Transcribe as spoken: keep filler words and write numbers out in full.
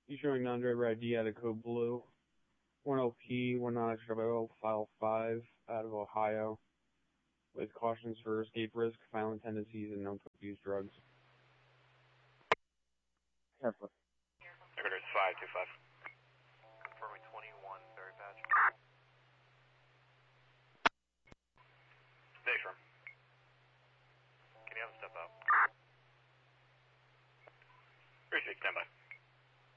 You showing non-driver I D out of code blue. one L P one nine zero file five out of Ohio with cautions for escape risk, violent tendencies, and known to abuse drugs. Careful. Record five two five.